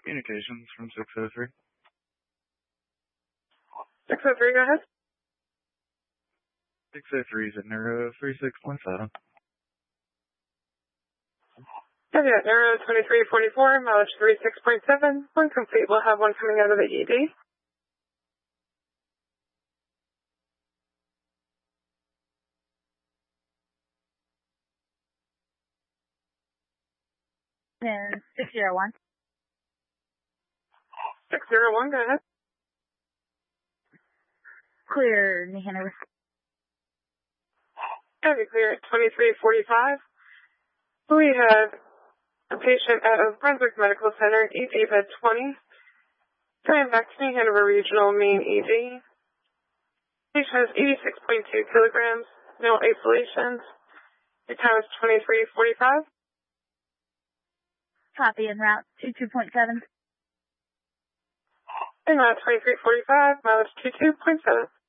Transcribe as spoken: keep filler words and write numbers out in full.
Communications from six oh three. six oh three, go ahead. six oh three is at Neuro three six one seven. Have you at Neuro twenty-three forty-four, mileage three six point seven. When complete, we'll have one coming out of the E D. And six zero one. six zero one, go ahead. Clear, New Hanover. Have you clear at twenty-three forty-five. We have a patient at Oak Brunswick Medical Center, E D bed twenty. Going back to New Hanover Regional Main E D. Patient has eighty-six point two kilograms, no isolations. Your time is twenty-three forty-five. Copy en route two two point seven. And route twenty-three forty-five, mileage two two point seven.